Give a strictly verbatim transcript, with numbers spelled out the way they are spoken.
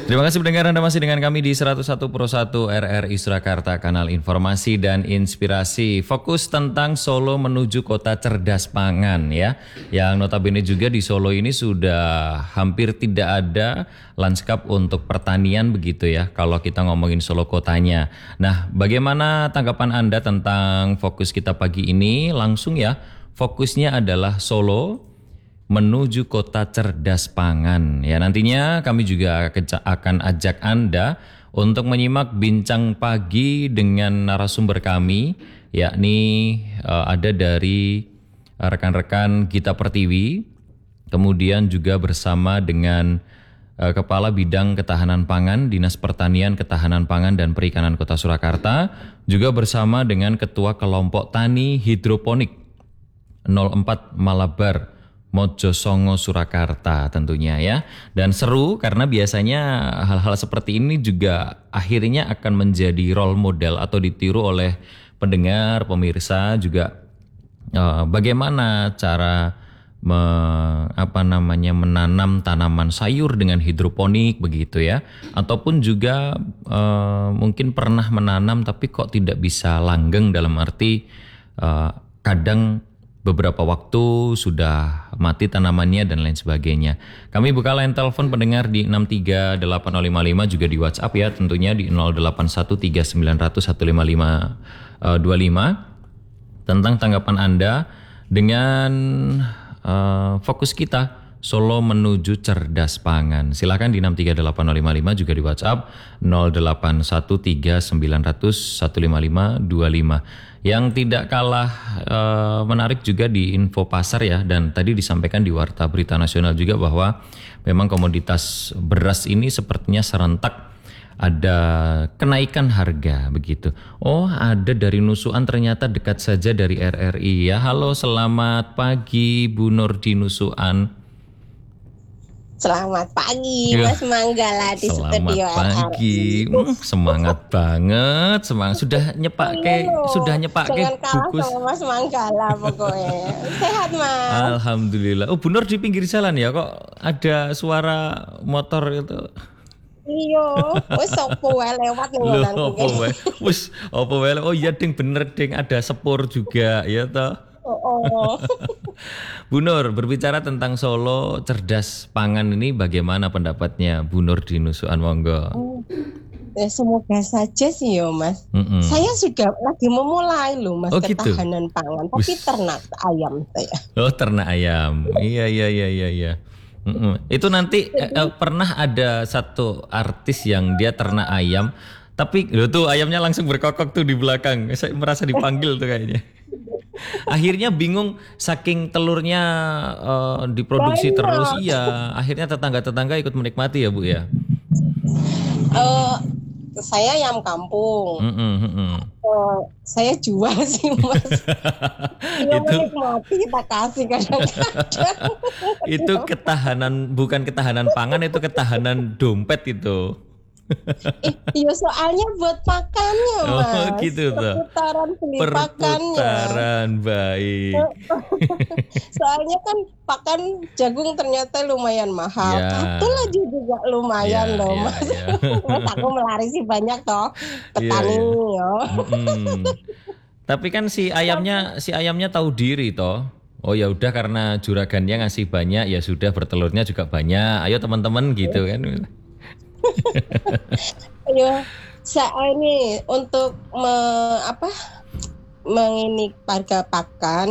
Terima kasih pendengar, Anda masih dengan kami di seratus satu Pro satu R R I Surakarta, kanal informasi dan inspirasi. Fokus tentang Solo menuju kota cerdas pangan ya. Yang notabene juga di Solo ini sudah hampir tidak ada lanskap untuk pertanian begitu ya, kalau kita ngomongin Solo kotanya. Nah, bagaimana tanggapan Anda tentang fokus kita pagi ini? Langsung ya, fokusnya adalah Solo menuju kota cerdas pangan. Ya, nantinya kami juga akan ajak Anda untuk menyimak bincang pagi dengan narasumber kami, yakni uh, ada dari rekan-rekan Gita Pertiwi, kemudian juga bersama dengan uh, Kepala Bidang Ketahanan Pangan Dinas Pertanian, Ketahanan Pangan dan Perikanan Kota Surakarta, juga bersama dengan Ketua Kelompok Tani Hidroponik nol empat Malabar Mojosongo Surakarta tentunya ya. Dan seru karena biasanya hal-hal seperti ini juga akhirnya akan menjadi role model atau ditiru oleh pendengar, pemirsa juga eh, bagaimana cara me, apa namanya menanam tanaman sayur dengan hidroponik begitu ya. Ataupun juga eh, mungkin pernah menanam tapi kok tidak bisa langgeng, dalam arti eh, kadang beberapa waktu sudah mati tanamannya dan lain sebagainya. Kami buka line telepon pendengar di enam tiga delapan nol lima lima, juga di WhatsApp ya tentunya di nol delapan satu tiga sembilan nol nol satu lima lima dua lima tentang tanggapan Anda dengan uh, fokus kita Solo menuju cerdas pangan. Silakan di enam tiga delapan nol lima lima, juga di WhatsApp nol delapan satu tiga sembilan nol nol satu lima lima dua lima. Yang tidak kalah uh, menarik juga di info pasar ya, dan tadi disampaikan di Warta Berita Nasional juga bahwa memang komoditas beras ini sepertinya serentak ada kenaikan harga begitu. Oh, ada dari Nusuan, ternyata dekat saja dari R R I ya. Halo, selamat pagi Bu Nur di Nusuan. Selamat pagi Mas Manggala di Selamat studio pagi. Hmm, semangat banget, semangat. Sudah nyepak ke, sudah nyepak ke bungkus. Sama Mas Manggala pokoknya. Sehat Mas. Alhamdulillah. Oh, Bu Nur di pinggir jalan ya, kok ada suara motor itu. Iya, wis opo wae lewat ning ngono. Opo wae. Wis opo wae. Oh iya ding, bener ding, ada sepur juga ya toh. Oh, oh. Bu Nur, berbicara tentang Solo cerdas pangan ini, bagaimana pendapatnya Bu Nur di Nusuan, monggo? Ya, semoga saja sih yo Mas. Mm-mm. Saya sudah lagi memulai loh Mas, Oh, gitu? ketahanan pangan, tapi Ush. ternak ayam saya. Oh, ternak ayam. Iya iya iya iya iya. Mm-mm. Itu nanti eh, eh, pernah ada satu artis yang dia ternak ayam, tapi loh tuh ayamnya langsung berkokok tuh di belakang. Saya merasa dipanggil tuh kayaknya. Akhirnya bingung, saking telurnya uh, diproduksi Banyak. terus, iya. Akhirnya tetangga-tetangga ikut menikmati ya Bu ya. Uh, saya ayam kampung. Mm-mm, mm-mm. Uh, saya jual sih Mas. Dia Itu menikmati, kita kasih kadang-kadang. itu ketahanan, bukan ketahanan pangan, itu ketahanan dompet itu. Eh, iya soalnya buat pakannya Oh Mas. gitu tuh. Perputaran beli pakannya. Perputaran, baik. Soalnya kan pakan jagung ternyata lumayan mahal. Ya. Katul aja juga lumayan Ya, loh ya, Mas. ya. Mas aku melarisi banyak toh Iya, petani iya. yo. Mm-mm. Tapi kan si ayamnya si ayamnya tahu diri toh. Oh ya udah, karena juragannya ngasih banyak, ya sudah bertelurnya juga banyak. Ayo teman-teman gitu kan. Ayo, saya ini untuk me, apa mengini harga pakan